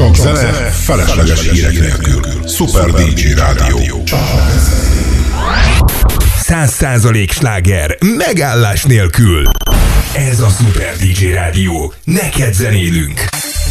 Csak zene, felesleges hírek nélkül. Super DJ Rádió. 100% sláger, megállás nélkül. Ez a Super DJ Rádió. Neked zenélünk.